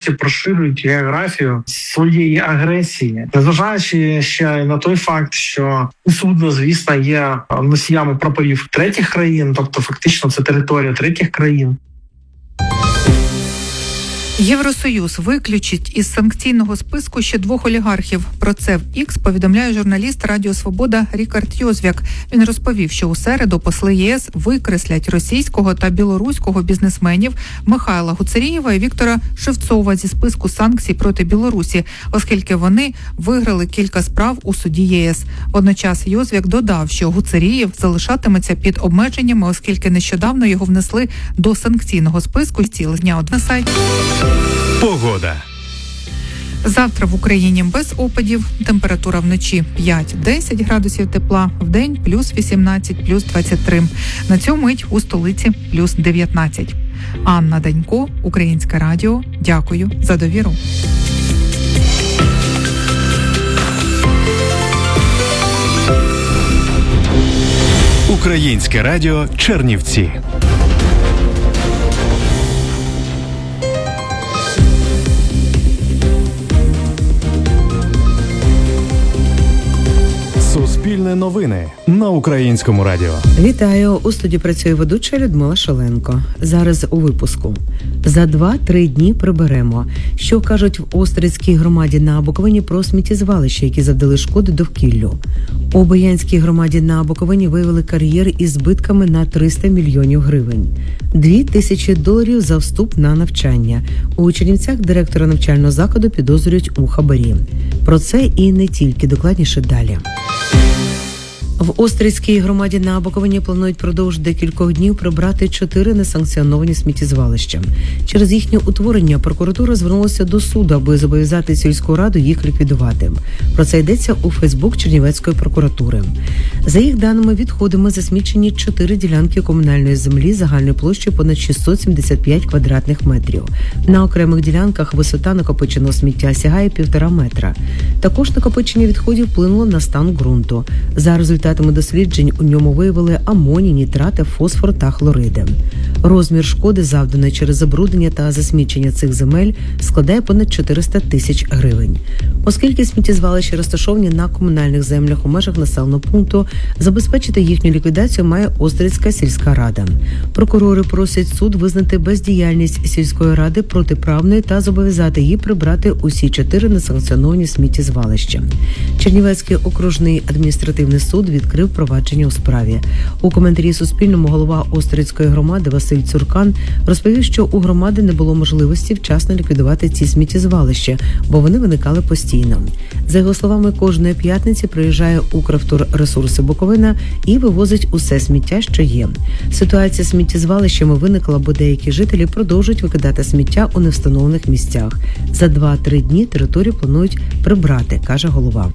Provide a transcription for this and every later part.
спосіб розширюють географію своєї агресії, незважаючи ще на той факт, що судно, звісно, є носіями прапорів третіх країн, тобто фактично це територія третіх країн. Євросоюз виключить із санкційного списку ще 2 олігархів. Про це в X повідомляє журналіст Радіо Свобода Рікард Йозвяк. Він розповів, що у середу посли ЄС викреслять російського та білоруського бізнесменів Михайла Гуцерієва і Віктора Шевцова зі списку санкцій проти Білорусі, оскільки вони виграли кілька справ у суді ЄС. Водночас Йозвяк додав, що Гуцерієв залишатиметься під обмеженнями, оскільки нещодавно його внесли до санкційного списку. Цілення на сайті. Погода. Завтра в Україні без опадів. Температура вночі 5-10 градусів тепла, вдень плюс 18, плюс 23. На цю мить у столиці плюс 19. Анна Данько, Українське радіо. Дякую за довіру. Українське радіо Чернівці. Суспільне новини на Українському радіо. Вітаю! У студії працює ведуча Людмила Шаленко. Зараз у випуску. За 2-3 дні приберемо. Що кажуть в Острицькій громаді на Буковині про сміттєзвалища, які завдали шкоди довкіллю. У Боянській громаді на Буковині виявили кар'єр із збитками на 300 мільйонів гривень. $2000 за вступ на навчання. У Чернівцях директора навчального закладу підозрюють у хабарі. Про це і не тільки, докладніше далі. В Острицькій громаді на Буковині планують продовж декількох днів прибрати 4 несанкціоновані сміттєзвалища. Через їхнє утворення прокуратура звернулася до суду, аби зобов'язати сільську раду їх ліквідувати. Про це йдеться у Фейсбук Чернівецької прокуратури. За їх даними, відходами засмічені 4 ділянки комунальної землі загальною площею понад 675 квадратних метрів. На окремих ділянках висота накопиченого сміття сягає 1,5 метра. Також накопичення відходів вплинуло на стан ґрунту. За результатами досліджень у ньому виявили амоній, нітрати, фосфор та хлориди. Розмір шкоди, завданої через забруднення та засмічення цих земель, складає понад 400 тисяч гривень. Оскільки сміттєзвалища розташовані на комунальних землях у межах населеного пункту, забезпечити їхню ліквідацію має Острицька сільська рада. Прокурори просять суд визнати бездіяльність сільської ради протиправною та зобов'язати її прибрати усі 4 несанкціоновані сміттєзвалища. Чернівецький окружний адміністративний суд відкрив провадження у справі. У коментарі Суспільному голова Острицької громади Василь Цуркан розповів, що у громади не було можливості вчасно ліквідувати ці сміттєзвалища, бо вони виникали постійно. За його словами, кожної п'ятниці приїжджає Укравторресурси Буковина і вивозить усе сміття, що є. Ситуація з сміттєзвалищами виникла, бо деякі жителі продовжують викидати сміття у невстановлених місцях. За 2-3 дні територію планують прибрати, каже голова.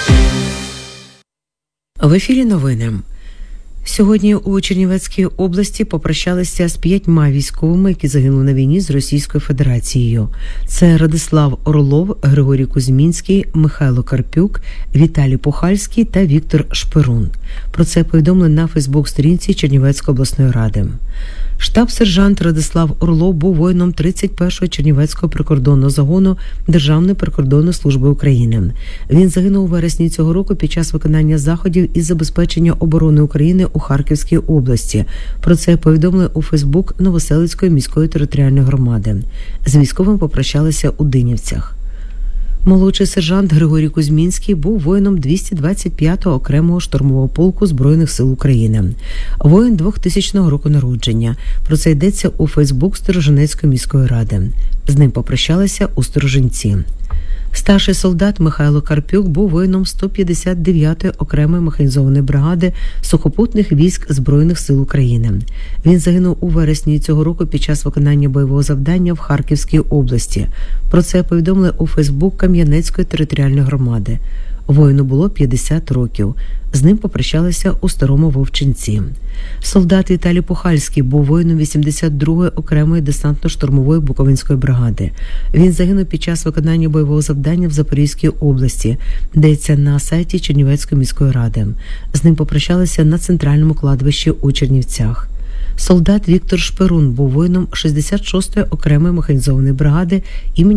В ефірі новини. Сьогодні у Чернівецькій області попрощалися з 5 військовими, які загинули на війні з Російською Федерацією. Це Радислав Орлов, Григорій Кузьмінський, Михайло Карпюк, Віталій Пухальський та Віктор Шперун. Про це повідомили на Фейсбук-сторінці Чернівецької обласної ради. Штаб-сержант Радислав Орлов був воїном 31-го Чернівецького прикордонного загону Державної прикордонної служби України. Він загинув у вересні цього року під час виконання заходів із забезпечення оборони України у Харківській області. Про це повідомили у Фейсбук Новоселицької міської територіальної громади. З військовим попрощалися у Динівцях. Молодший сержант Григорій Кузьмінський був воїном 225-го окремого штурмового полку Збройних сил України. Воїн 2000 року народження. Про це йдеться у Фейсбук Сторожинецької міської ради. З ним попрощалися у Сторожинці. Старший солдат Михайло Карпюк був воїном 159-ї окремої механізованої бригади сухопутних військ Збройних сил України. Він загинув у вересні цього року під час виконання бойового завдання в Харківській області. Про це повідомили у Фейсбук Кам'янецької територіальної громади. Воїну було 50 років. З ним попрощалися у Старому Вовчинці. Солдат Віталій Пухальський був воїном 82-ї окремої десантно-штурмової Буковинської бригади. Він загинув під час виконання бойового завдання в Запорізькій області, йдеться на сайті Чернівецької міської ради. З ним попрощалися на центральному кладовищі у Чернівцях. Солдат Віктор Шперун був воїном 66-ї окремої механізованої бригади імені